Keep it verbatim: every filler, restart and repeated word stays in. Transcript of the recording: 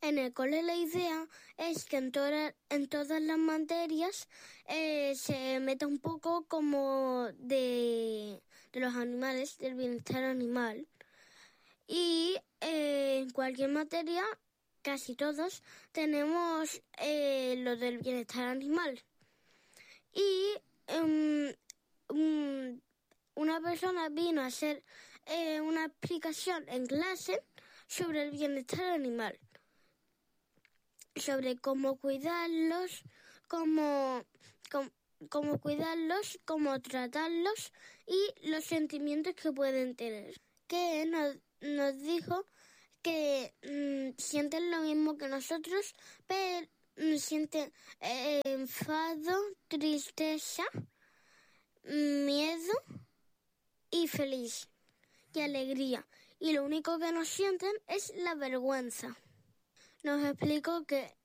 En el cole la idea es que en, toda, en todas las materias eh, se meta un poco como de, de los animales, del bienestar animal. Y eh, en cualquier materia, casi todos, tenemos eh, lo del bienestar animal. Y um, um, una persona vino a hacer eh, una explicación en clase sobre el bienestar animal. Sobre cómo cuidarlos, cómo, cómo, cómo cuidarlos, cómo tratarlos y los sentimientos que pueden tener. Que nos, nos dijo que mmm, sienten lo mismo que nosotros, pero mmm, sienten eh, enfado, tristeza, miedo y feliz y alegría. Y lo único que no sienten es la vergüenza. Nos explicó que